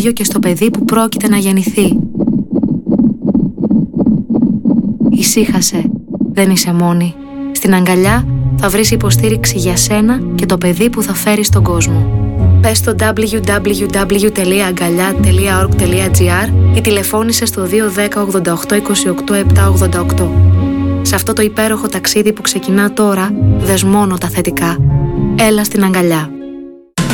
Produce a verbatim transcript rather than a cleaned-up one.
ίδιο και στο παιδί που πρόκειται να γεννηθεί. Ησύχασε, δεν είσαι μόνη. Στην αγκαλιά θα βρεις υποστήριξη για σένα και το παιδί που θα φέρεις στον κόσμο. Πες στο double-u double-u double-u τελεία αγκαλιά τελεία org τελεία gr ή τηλεφώνησε στο δύο ένα μηδέν ογδόντα οκτώ είκοσι οκτώ επτακόσια ογδόντα οκτώ. Σε αυτό το υπέροχο ταξίδι που ξεκινά τώρα, δες μόνο τα θετικά. Έλα στην αγκαλιά.